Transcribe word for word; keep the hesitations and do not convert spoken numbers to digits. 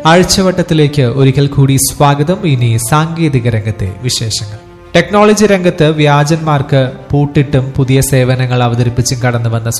ആഴ്ചവട്ടത്തിലേക്ക് ഒരിക്കൽ കൂടി സ്വാഗതം. ഇനി സാങ്കേതിക രംഗത്തെ വിശേഷങ്ങൾ. ടെക്നോളജി രംഗത്ത് വ്യാജന്മാർക്ക് പൂട്ടിട്ടും പുതിയ സേവനങ്ങൾ അവതരിപ്പിച്ചും കടന്നുവന്ന